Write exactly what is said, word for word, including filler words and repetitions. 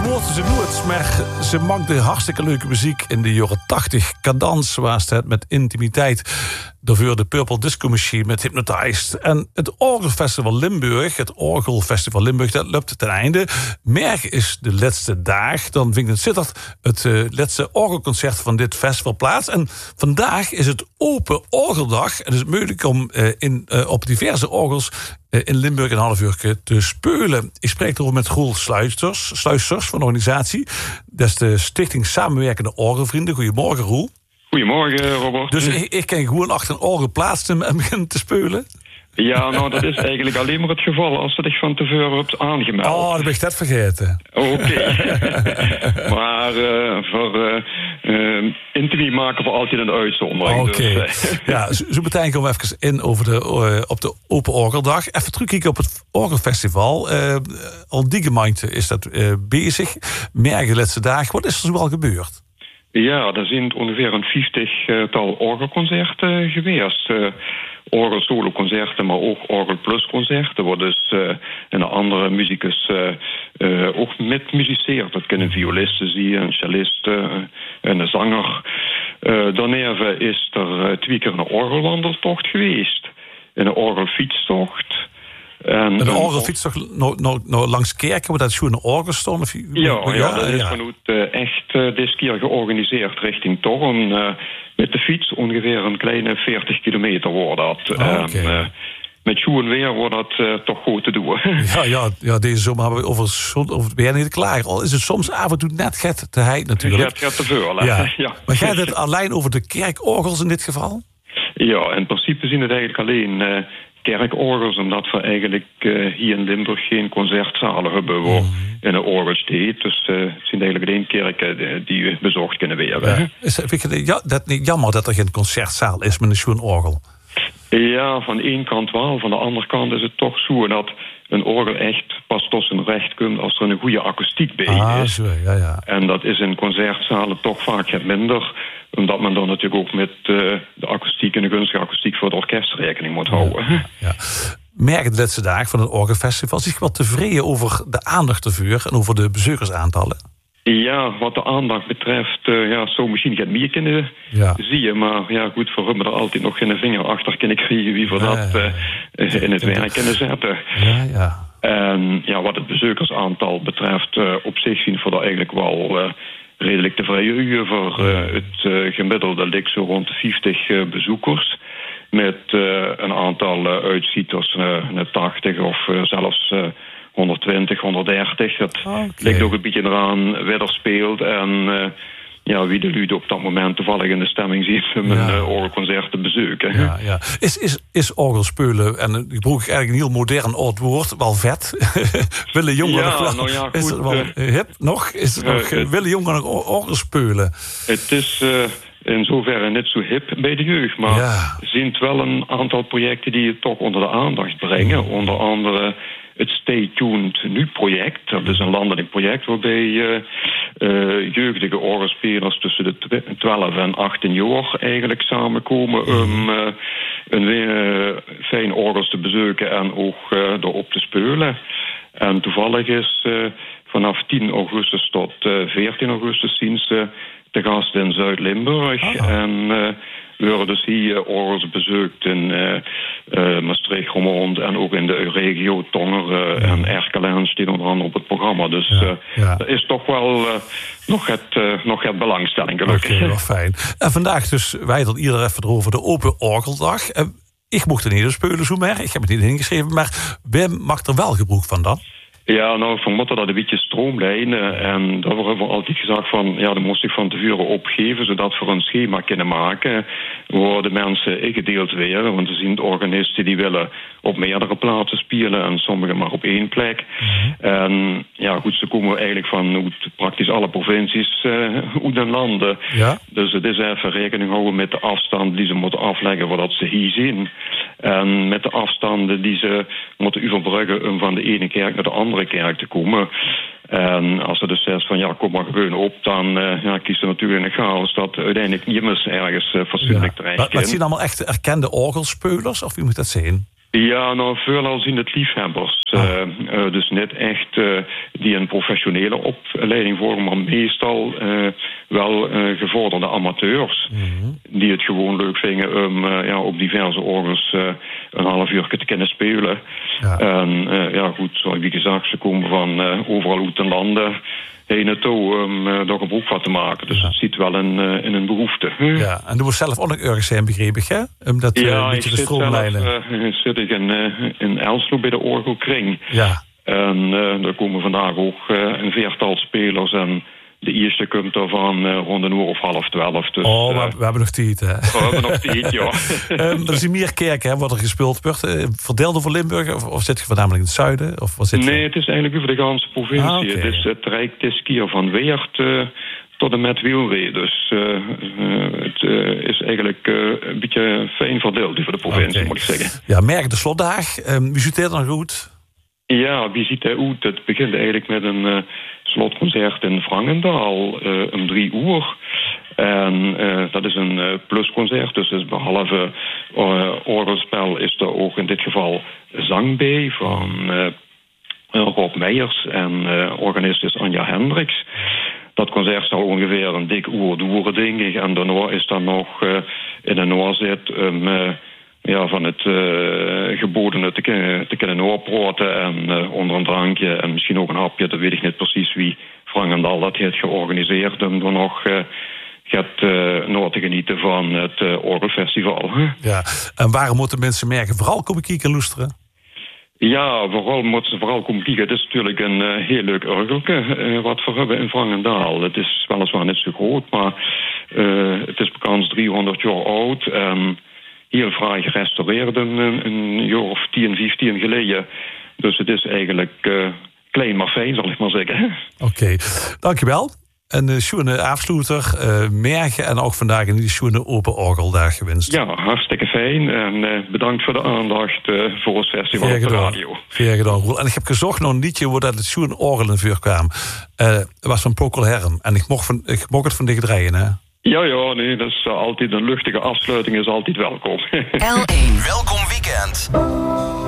hoort ze nooit, maar ze maakte hartstikke leuke muziek in de jaren tachtig. Cadans was het met intimiteit. Daarvoor de Purple Disco Machine met Hypnotized. En het Orgelfestival Limburg, het Orgelfestival Limburg, dat loopt ten einde. Morgen is de laatste dag. Dan vindt het Sittard het uh, laatste orgelconcert van dit festival plaats. En vandaag is het Open Orgeldag. En is het mogelijk om uh, in, uh, op diverse orgels uh, in Limburg een half uur te spelen. Ik spreek erover met Roel Sluisters, Sluisters van de organisatie. Dat is de Stichting Samenwerkende Orgelvrienden. Goedemorgen, Roel. Goedemorgen, Robert. Dus ik, ik kan gewoon achter een orgel plaatsen en beginnen te spelen? Ja, nou, dat is eigenlijk alleen maar het geval als ze zich van tevoren hebt aangemeld. Oh, dan ben ik dat vergeten. Oké. Okay. Maar uh, voor uh, uh, intimie maken we altijd een uitzondering. Oké. Okay. Dus, uh. Ja, zo, zo meteen komen we even in over de, uh, op de Open Orgeldag. Even terugkijken op het Orgelfestival. Uh, al die gemeente is dat uh, bezig. Merken de laatste dagen. Wat is er zoal gebeurd? Ja, er zijn ongeveer een vijftigtal orgelconcerten geweest. Uh, orgel-solo-concerten, maar ook orgel-plus-concerten, waar dus uh, een andere muzikus uh, uh, ook met muziceert. Dat kunnen violisten zien, een cellist, uh, een zanger. Uh, daarna is er uh, twee keer een orgelwandeltocht geweest. Een orgelfietstocht. En een orgelfietstocht nou, nou, nou langs kerken, waar dat gewoon een orgel stond? Of... Ja, ja, ja, dat is vanuit uh, echt uh, deze keer georganiseerd richting Torren. Uh, met de fiets ongeveer een kleine veertig kilometer wordt dat. Oh, okay. En, uh, met schoen weer wordt dat uh, toch goed te doen. Ja, ja, ja, deze zomer hebben we over, over het weer niet klaar. Al is het soms af en toe net get te heid natuurlijk. Het gaat te veel, ja. ja. Maar gaat het alleen over de kerkorgels in dit geval? Ja, in principe zien het eigenlijk alleen... Uh, kerkorgels, omdat we eigenlijk uh, hier in Limburg geen concertzalen hebben waar mm. in een orgel steekt. Dus uh, het zijn eigenlijk geen kerken die bezocht kunnen worden. Ja. Is het ja, dat niet jammer dat er geen concertzaal is met een schoon orgel? Ja, van de ene kant wel. Van de andere kant is het toch zo dat een orgel echt pas tot zijn recht komt als er een goede akoestiek bij ah, is. Zo, ja, ja. En dat is in concertzalen toch vaak het minder, omdat men dan natuurlijk ook met uh, de akoestiek en de gunstige akoestiek voor het orkest rekening moet houden. Ja, ja. Merk de laatste dagen van het Orgelfestival zich wat tevreden over de aandacht ervoor en over de bezoekersaantallen? Ja, wat de aandacht betreft, uh, ja, zou misschien geen meer kunnen ja. zien. Maar ja, goed, we hebben er altijd nog geen vinger achter kunnen krijgen wie voor ja, dat uh, ja. in het werk kunnen zetten. Ja, ja. En ja, wat het bezoekersaantal betreft, uh, op zich zien we dat eigenlijk wel uh, redelijk tevreden over. Uh, het uh, gemiddelde ligt zo rond de vijftig uh, bezoekers. Met uh, een aantal uh, uitschieters, uh, tachtig of uh, zelfs... Uh, honderdtwintig, honderddertig. Dat okay. ligt ook een beetje eraan wie er speelt en uh, ja, wie de luid op dat moment toevallig in de stemming ziet om ja. een uh, orgelconcert te bezoeken. Ja, ja. Is, is, is orgelspelen, en ik gebruik eigenlijk een heel modern oud woord, wel vet? willen jongeren ja, nog, nou ja, goed, is het wel uh, hip nog? Is het uh, nog uh, willen jongeren nog orgelspelen? Het is... Uh, in zoverre net zo hip bij de jeugd. Maar ja. er zijn wel een aantal projecten die het toch onder de aandacht brengen. Mm. Onder andere het Stay Tuned Nu-project. Dat is een landelijk project waarbij uh, uh, jeugdige orgelspelers tussen de twaalf en achttien jaar eigenlijk samenkomen mm. om uh, een uh, fijn orgels te bezoeken en ook uh, erop te spelen. En toevallig is uh, vanaf tien augustus tot uh, veertien augustus zien ze de gast in Zuid-Limburg. Oh. En uh, we worden dus hier orgels bezoekt in uh, uh, Maastricht, Roermond en ook in de regio Tongeren uh, ja. en Erkelen stehen onder andere op het programma. Dus ja. Uh, ja. er is toch wel uh, nog, het, uh, nog het belangstelling gelukkig. Oké, okay, fijn. En vandaag dus, wij hadden ieder even over de Open Orgeldag. Uh, ik mocht er niet spelen zo meer. Ik heb het niet ingeschreven, maar wie mag er wel gebruik van dan? Ja, nou, we moeten dat een beetje stroomlijnen. En daar hebben we altijd gezegd van, ja, dat moest ik van tevoren opgeven, zodat we een schema kunnen maken waar de mensen ingedeeld werden. Want er zijn organisten die willen op meerdere plaatsen spelen en sommigen maar op één plek. Mm-hmm. En ja, goed, ze komen eigenlijk van uit praktisch alle provincies uh, uit de landen. Ja? Dus het is even rekening houden met de afstand die ze moeten afleggen voordat ze hier zien. En met de afstanden die ze moeten overbruggen om van de ene kerk naar de andere kerk te komen. En als ze dus zegt van ja, kom maar gewoon op, dan uh, ja, kiest ze natuurlijk een chaos dat uiteindelijk niemand ergens uh, fatsoenlijk ja. terecht Maar, kan. maar zijn allemaal echt erkende orgelspelers, of wie moet dat zijn? Ja, nou, veelal zien het liefhebbers. Ah. Uh, uh, dus niet echt uh, die een professionele opleiding volgen, maar meestal uh, wel uh, gevorderde amateurs. Mm-hmm. Die het gewoon leuk vinden om uh, ja, op diverse orgels uh, een half uur te kunnen spelen. Ja. En uh, ja, goed, zoals ik gezegd, ze komen van uh, overal uit de landen heen en toe om uh, daar gebruik van te maken. Dus ja. Het zit wel in, uh, in een behoefte. Ja, en du moet zelf ook nog ergens zijn, begreep ik, hè? Om dat, uh, ja, een beetje ik de stroomlijnen. Zelf, uh, zit ik in, uh, in Elslo bij de orgelkring. Ja. En uh, daar komen vandaag ook uh, een veertal spelers en de eerste komt er van uh, rond een uur of half twaalf. Dus, oh, we, uh, we hebben nog tijd, hè? We hebben nog tijd, ja. um, er is in meer kerken, hè, wat er gespeeld wordt. Uh, verdeeld over Limburg, of, of zit je voornamelijk in het zuiden? Of zit nee, je... het is eigenlijk over de ganse provincie. Ah, okay. Het is het Rijk des Kier van Weert uh, tot en met Wielwee. Dus uh, uh, het uh, is eigenlijk uh, een beetje fijn verdeeld over de provincie, okay. Moet ik zeggen. Ja, merk de slotdag. Um, wie ziet het dan goed? Ja, wie ziet hij uit? Het begint eigenlijk met een uh, slotconcert in Vrangendaal uh, om drie uur. En uh, dat is een uh, plusconcert, dus is behalve uh, orgelspel is er ook in dit geval zang bij van uh, Rob Meijers en uh, organist is Anja Hendricks. Dat concert zal ongeveer een dik uur duren, denk ik. En daarna is dan nog uh, in een oorzit um, uh, ja, van het uh, gebodene te, te kunnen oorproten en uh, onder een drankje en misschien ook een hapje. Dat weet ik niet precies wie Vrangendal dat heeft georganiseerd om dan nog uh, gaat uh, nog te genieten van het uh, orgelfestival. Ja, en waarom moeten mensen merken? Vooral komen kijken en luisteren? Ja, vooral moeten ze vooral komen kijken. Het is natuurlijk een uh, heel leuk orgelke uh, wat we hebben in Vrangendaal. Het is weliswaar niet zo groot, maar uh, het is bekend driehonderd jaar oud en heel fraai gerestaureerd een, een jaar of tien, vijftien geleden. Dus het is eigenlijk uh, klein maar fijn, zal ik maar zeggen. Oké, okay. Dankjewel. En uh, schoene afsluiter, uh, merken en ook vandaag in die schoene open orgeldag gewenst. Ja, hartstikke fijn. En uh, bedankt voor de aandacht uh, voor het festival op de radio. Veer gedaan, Roel. En ik heb gezocht naar een liedje waar dat het schoen orgel in vuur kwam. Uh, was van Procol Harum. En ik mocht, van, ik mocht het van dicht draaien, hè? Ja, ja, nee, dat is uh, altijd een luchtige afsluiting, is altijd welkom. L één. Welkom weekend.